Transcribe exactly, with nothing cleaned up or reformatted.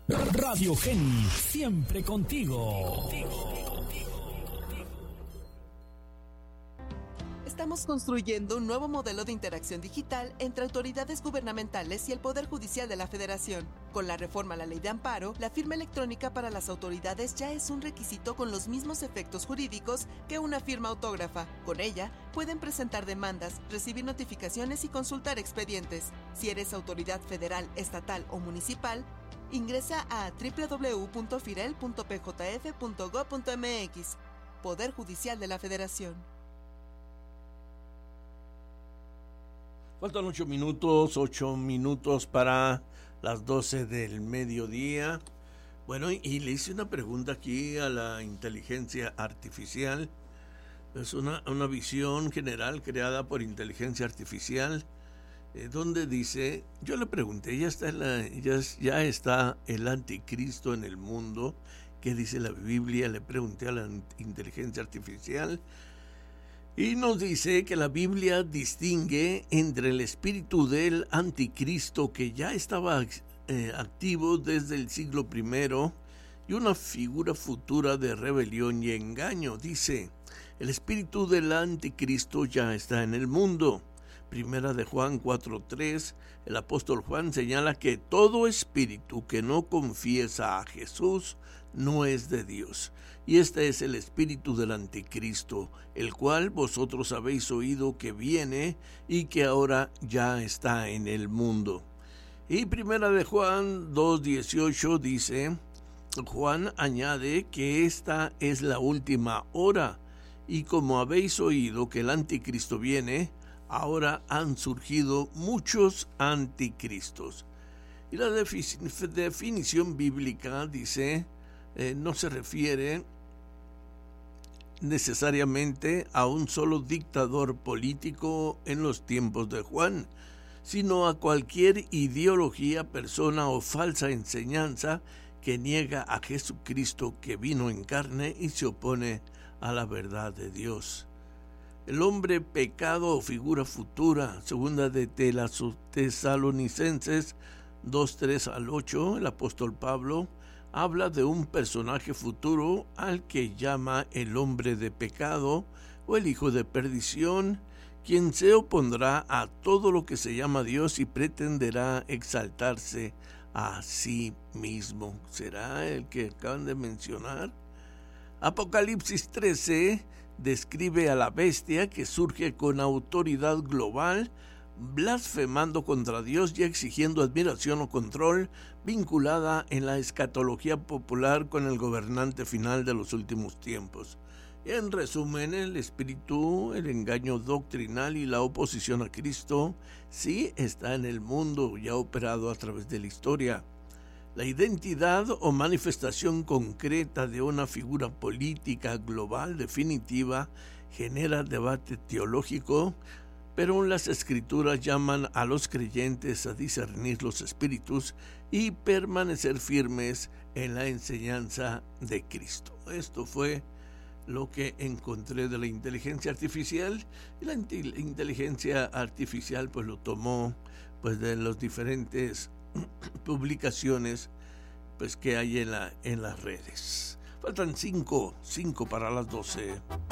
Radio Geni, siempre contigo. Estamos construyendo un nuevo modelo de interacción digital entre autoridades gubernamentales y el Poder Judicial de la Federación. Con la reforma a la Ley de Amparo, la firma electrónica para las autoridades ya es un requisito con los mismos efectos jurídicos que una firma autógrafa. Con ella, pueden presentar demandas, recibir notificaciones y consultar expedientes. Si eres autoridad federal, estatal o municipal, ingresa a doble u doble u doble u punto firel punto p j f punto gob punto m x. Poder Judicial de la Federación. Faltan ocho minutos, ocho minutos para las doce del mediodía. Bueno, y le hice una pregunta aquí a la inteligencia artificial. Es una, una visión general creada por inteligencia artificial, eh, donde dice, yo le pregunté, ya está, la, ya, ya está el anticristo en el mundo, ¿qué dice la Biblia? Le pregunté a la inteligencia artificial. Y nos dice que la Biblia distingue entre el espíritu del anticristo, que ya estaba eh, activo desde el siglo primero, y una figura futura de rebelión y engaño. Dice, el espíritu del anticristo ya está en el mundo. Primera de Juan cuatro tres, el apóstol Juan señala que todo espíritu que no confiesa a Jesús no es de Dios. Y este es el espíritu del anticristo, el cual vosotros habéis oído que viene y que ahora ya está en el mundo. Y primera de Juan dos dieciocho dice, Juan añade que esta es la última hora, y como habéis oído que el anticristo viene, ahora han surgido muchos anticristos. Y la definición bíblica dice, eh, no se refiere necesariamente a un solo dictador político en los tiempos de Juan, sino a cualquier ideología, persona o falsa enseñanza que niega a Jesucristo que vino en carne y se opone a la verdad de Dios. El hombre pecado o figura futura, segunda de Tesalonicenses dos tres al ocho, el apóstol Pablo habla de un personaje futuro al que llama el hombre de pecado o el hijo de perdición, quien se opondrá a todo lo que se llama Dios y pretenderá exaltarse a sí mismo. ¿Será el que acaban de mencionar? Apocalipsis trece describe a la bestia que surge con autoridad global, blasfemando contra Dios y exigiendo admiración o control, vinculada en la escatología popular con el gobernante final de los últimos tiempos. En resumen, el espíritu, el engaño doctrinal y la oposición a Cristo sí está en el mundo y ha operado a través de la historia. La identidad o manifestación concreta de una figura política global definitiva genera debate teológico, pero las escrituras llaman a los creyentes a discernir los espíritus y permanecer firmes en la enseñanza de Cristo. Esto fue lo que encontré de la inteligencia artificial, y la inteligencia artificial pues lo tomó pues de las diferentes publicaciones pues que hay en la en las redes. Faltan cinco, cinco para las doce.